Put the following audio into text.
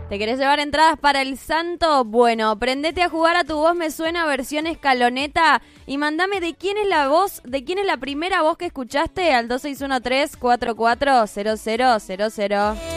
¿Te querés llevar entradas para el Santo? Bueno, prendete a jugar a Tu Voz Me Suena versión escaloneta y mandame de quién es la voz, de quién es la primera voz que escuchaste al 2613-440000.